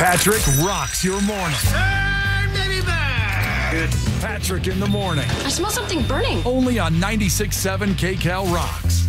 Patrick rocks your morning. Patrick in the morning. I smell something burning. Only on 96.7 KCAL Rocks.